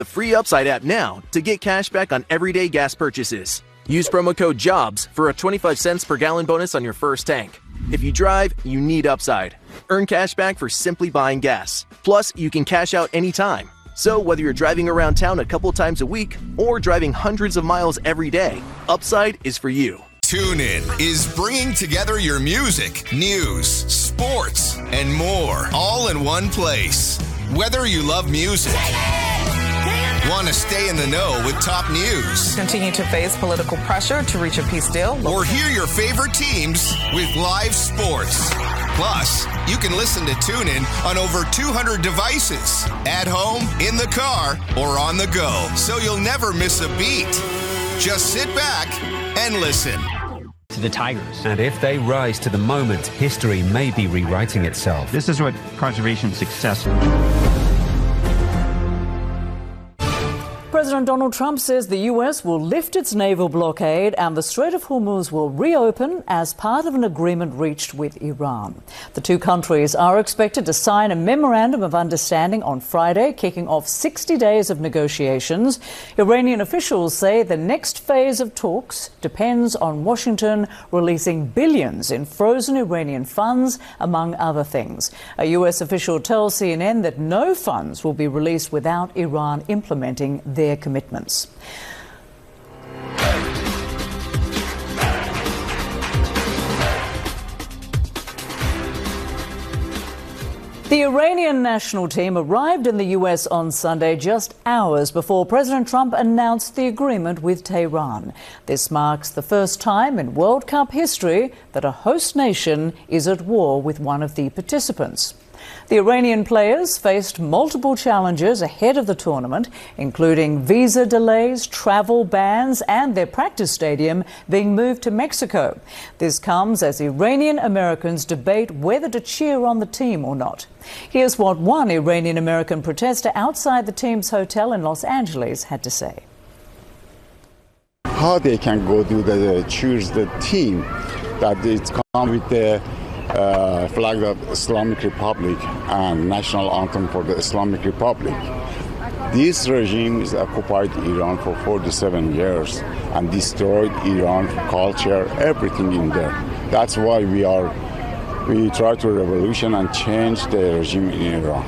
the free Upside app now to get cash back on everyday gas purchases. Use promo code JOBS for a 25 cents per gallon bonus on your first tank. If you drive, you need Upside. Earn cash back for simply buying gas. Plus, you can cash out anytime. So whether you're driving around town a couple times a week or driving hundreds of miles every day, Upside is for you. TuneIn is bringing together your music, news, sports, and more all in one place. Whether you love music, want to stay in the know with top news, continue to face political pressure to reach a peace deal, or hear your favorite teams with live sports. Plus, you can listen to TuneIn on over 200 devices, at home, in the car, or on the go, so you'll never miss a beat. Just sit back and listen. To the Tigers. And if they rise to the moment, history may be rewriting itself. This is what conservation success is. President Donald Trump says the U.S. will lift its naval blockade and the Strait of Hormuz will reopen as part of an agreement reached with Iran. The two countries are expected to sign a memorandum of understanding on Friday, kicking off 60 days of negotiations. Iranian officials say the next phase of talks depends on Washington releasing billions in frozen Iranian funds, among other things. A U.S. official tells CNN that no funds will be released without Iran implementing their commitments. The Iranian national team arrived in the U.S. on Sunday just hours before President Trump announced the agreement with Tehran. This marks the first time in World Cup history that a host nation is at war with one of the participants. The Iranian players faced multiple challenges ahead of the tournament, including visa delays, travel bans, and their practice stadium being moved to Mexico. This comes as Iranian Americans debate whether to cheer on the team or not. Here's what one Iranian American protester outside the team's hotel in Los Angeles had to say. How they can go to choose the team that it's come with the flag of Islamic Republic and national anthem for the Islamic Republic. This regime has occupied Iran for 47 years and destroyed Iran culture, everything in there. That's why we try to revolution and change the regime in Iran.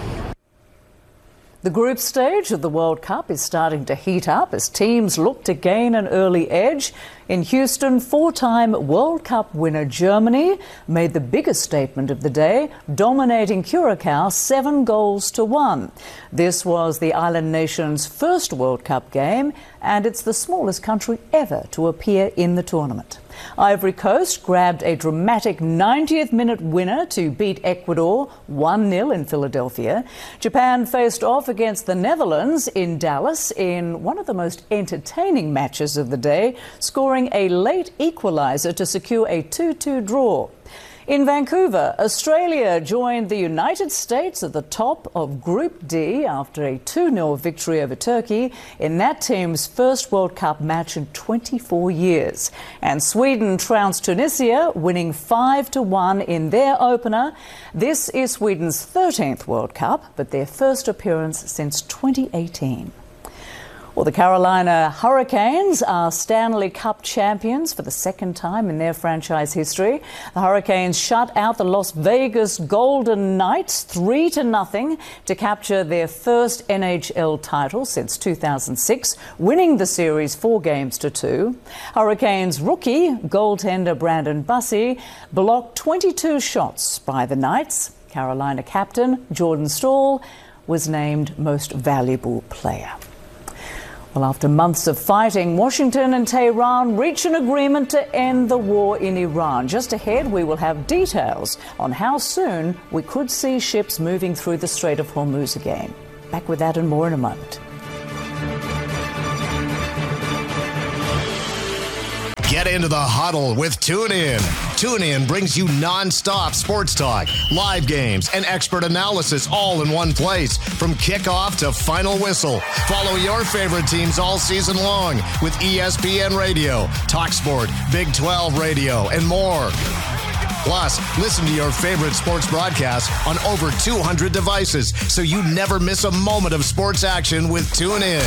The group stage of the World Cup is starting to heat up as teams look to gain an early edge. In Houston, four-time World Cup winner Germany made the biggest statement of the day, dominating Curacao 7-1. This was the island nation's first World Cup game, and it's the smallest country ever to appear in the tournament. Ivory Coast grabbed a dramatic 90th-minute winner to beat Ecuador 1-0 in Philadelphia. Japan faced off against the Netherlands in Dallas in one of the most entertaining matches of the day, scoring a late equaliser to secure a 2-2 draw. In Vancouver, Australia joined the United States at the top of Group D after a 2-0 victory over Turkey in that team's first World Cup match in 24 years. And Sweden trounced Tunisia, winning 5-1 in their opener. This is Sweden's 13th World Cup, but their first appearance since 2018. Well, the Carolina Hurricanes are Stanley Cup champions for the second time in their franchise history. The Hurricanes shut out the Las Vegas Golden Knights 3-0 to capture their first NHL title since 2006, winning the series 4-2. Hurricanes rookie goaltender Brandon Bussey blocked 22 shots by the Knights. Carolina captain Jordan Staal was named Most Valuable Player. Well, after months of fighting, Washington and Tehran reach an agreement to end the war in Iran. Just ahead, we will have details on how soon we could see ships moving through the Strait of Hormuz again. Back with that and more in a moment. Get into the huddle with TuneIn. TuneIn brings you non-stop sports talk, live games, and expert analysis all in one place. From kickoff to final whistle. Follow your favorite teams all season long with ESPN Radio, TalkSport, Big 12 Radio, and more. Plus, listen to your favorite sports broadcasts on over 200 devices so you never miss a moment of sports action with TuneIn.